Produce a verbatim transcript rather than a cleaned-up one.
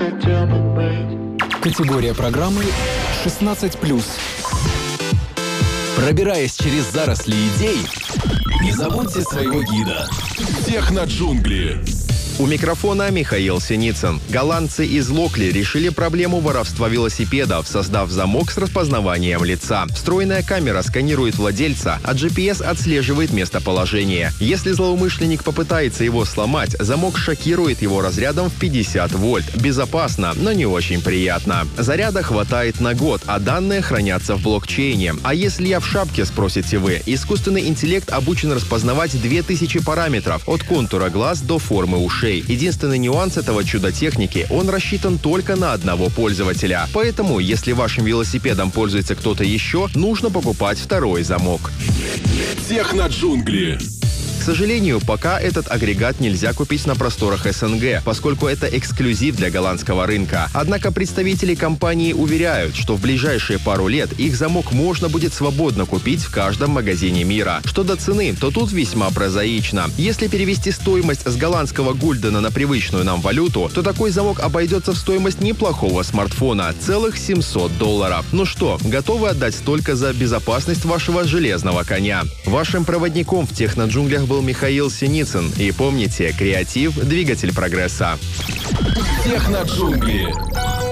Категория программы шестнадцать плюс. Пробираясь через заросли идей, не забудьте своего гида. Техноджунгли. У микрофона Михаил Синицын. Голландцы из Локли решили проблему воровства велосипедов, создав замок с распознаванием лица. Встроенная камера сканирует владельца, а джи пи эс отслеживает местоположение. Если злоумышленник попытается его сломать, замок шокирует его разрядом в пятьдесят вольт. Безопасно, но не очень приятно. Заряда хватает на год, а данные хранятся в блокчейне. А если я в шапке, спросите вы, искусственный интеллект обучен распознавать две тысячи параметров, от контура глаз до формы ушей. Единственный нюанс этого чуда техники – он рассчитан только на одного пользователя. Поэтому, если вашим велосипедом пользуется кто-то еще, нужно покупать второй замок. Техноджунгли. К сожалению, пока этот агрегат нельзя купить на просторах эс эн гэ, поскольку это эксклюзив для голландского рынка. Однако представители компании уверяют, что в ближайшие пару лет их замок можно будет свободно купить в каждом магазине мира. Что до цены, то тут весьма прозаично. Если перевести стоимость с голландского гульдена на привычную нам валюту, то такой замок обойдется в стоимость неплохого смартфона – целых семьсот долларов. Ну что, готовы отдать столько за безопасность вашего железного коня? Вашим проводником в техноджунглях был Михаил Синицын. И помните, креатив – двигатель прогресса. Техноджунгли.